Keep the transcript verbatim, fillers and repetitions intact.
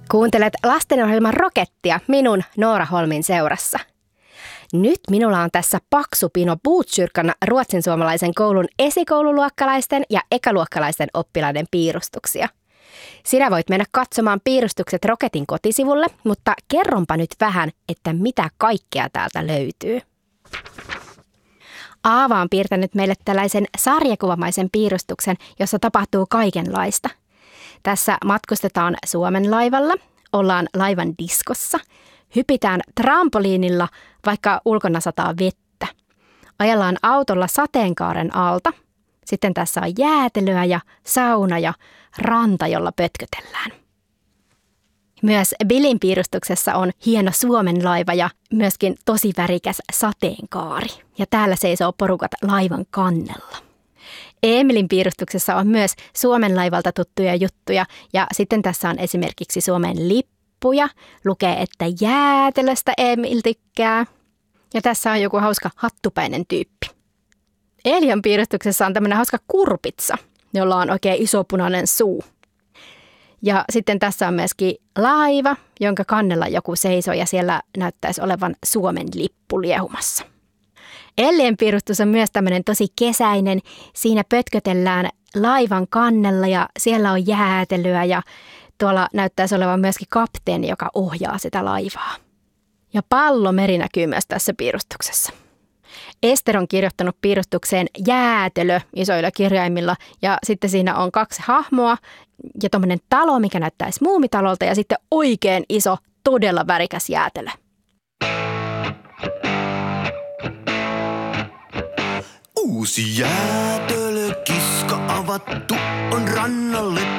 Kuuntelet lastenohjelman Rokettia minun Noora Holmin seurassa. Nyt minulla on tässä paksu pino Botkyrkan ruotsinsuomalaisen koulun esikoululuokkalaisten ja ekaluokkalaisten oppilaiden piirustuksia. Sinä voit mennä katsomaan piirustukset Roketin kotisivulle, mutta kerronpa nyt vähän, että mitä kaikkea täältä löytyy. Aava on piirtänyt meille tällaisen sarjakuvamaisen piirustuksen, jossa tapahtuu kaikenlaista. Tässä matkustetaan Suomen laivalla, ollaan laivan diskossa, hypitään trampoliinilla, vaikka ulkona sataa vettä. Ajellaan autolla sateenkaaren alta. Sitten tässä on jäätelöä ja sauna ja ranta, jolla pötkötellään. Myös Billin piirustuksessa on hieno Suomen laiva ja myöskin tosi värikäs sateenkaari. Ja täällä seisoo porukat laivan kannella. Emilin piirustuksessa on myös Suomen laivalta tuttuja juttuja ja sitten tässä on esimerkiksi Suomen lippuja. Lukee, että jäätelöstä Emil tykkää. Ja tässä on joku hauska hattupäinen tyyppi. Elian piirustuksessa on tämmöinen hauska kurpitsa, jolla on oikein iso punainen suu. Ja sitten tässä on myöskin laiva, jonka kannella joku seisoo ja siellä näyttäisi olevan Suomen lippu liehumassa. Ellien piirustus on myös tämmöinen tosi kesäinen. Siinä pötkötellään laivan kannella ja siellä on jäätelyä ja tuolla näyttäisi olevan myöskin kapteeni, joka ohjaa sitä laivaa. Ja pallomeri näkyy myös tässä piirustuksessa. Ester on kirjoittanut piirustukseen jäätelö isoilla kirjaimilla ja sitten siinä on kaksi hahmoa ja tommoinen talo, mikä näyttäisi muumitalolta ja sitten oikein iso, todella värikäs jäätelö. Uusi jäätelökiska avattu on rannalle